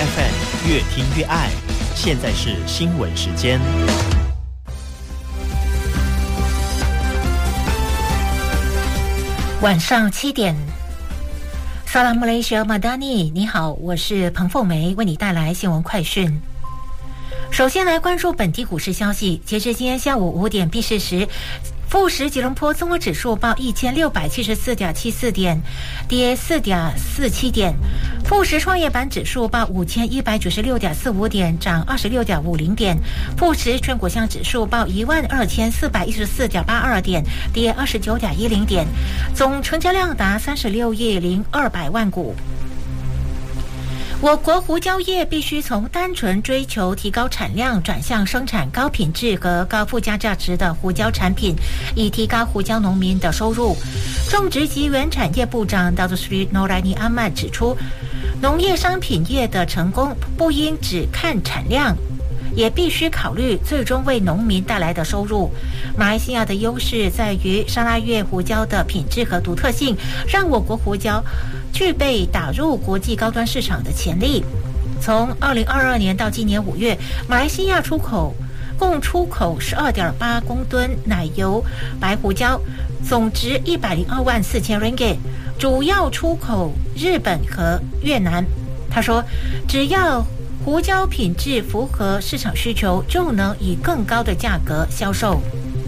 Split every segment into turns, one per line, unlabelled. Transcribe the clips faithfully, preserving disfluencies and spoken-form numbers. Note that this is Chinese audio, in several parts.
F M 越听越爱。现在是新闻时间。
晚上七点，萨拉姆雷西亚马达尼，你好，我是彭凤梅，为你带来新闻快讯。首先来关注本地股市消息，截至今天下午五点闭市时，富时吉隆坡综合指数报一千六百七十四点七四点，跌四点四七点；富时创业板指数报五千一百九十六点四五点，涨二十六点五零点；富时全国项指数报一万二千四百一十四点八二点，跌二十九点一零点。总成交量达三十六亿零二百万股。我国胡椒业必须从单纯追求提高产量，转向生产高品质和高附加价值的胡椒产品，以提高胡椒农民的收入。种植及原产业部长 Datuk Seri Norraini Ahmad 指出，农业商品业的成功不应只看产量，也必须考虑最终为农民带来的收入。马来西亚的优势在于沙拉越胡椒的品质和独特性，让我国胡椒具备打入国际高端市场的潜力。从二零二二年到今年五月，马来西亚出口共出口十二点八公吨奶油白胡椒，总值一百零二万四千 ringgit， 主要出口日本和越南。他说，只要胡椒品质符合市场需求，就能以更高的价格销售。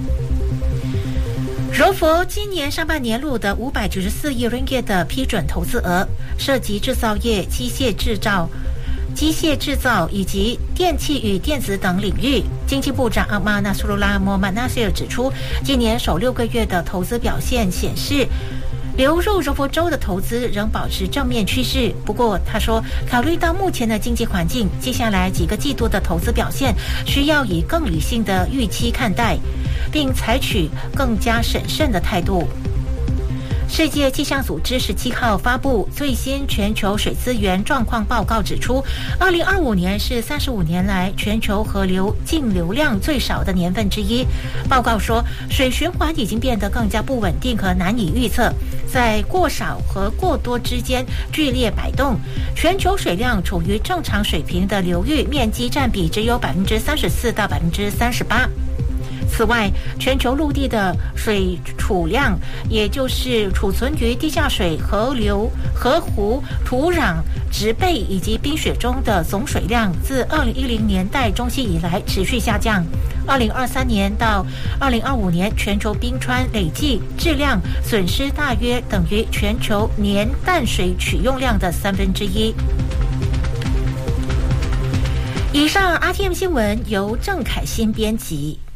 柔佛今年上半年录得五百九十四亿 ringgit 的批准投资额，涉及制造业、机械制造、机械制造以及电气与电子等领域。经济部长阿马纳苏鲁拉莫曼纳西尔指出，今年首六个月的投资表现显示，流入柔佛州的投资仍保持正面趋势。不过他说，考虑到目前的经济环境，接下来几个季度的投资表现需要以更理性的预期看待，并采取更加审慎的态度。世界气象组织十七号发布最新全球水资源状况报告，指出二零二五年是三十五年来全球河流净流量最少的年份之一。报告说，水循环已经变得更加不稳定和难以预测，在过少和过多之间剧烈摆动。全球水量处于正常水平的流域面积占比只有百分之三十四到百分之三十八。此外，全球陆地的水储量，也就是储存于地下水、河流、河湖、土壤、植被以及冰雪中的总水量，自二零一零年代中期以来持续下降。二零二三年到二零二五年，全球冰川累计质量损失大约等于全球年淡水取用量的三分之一。以上 R T M 新闻由郑凯欣编辑。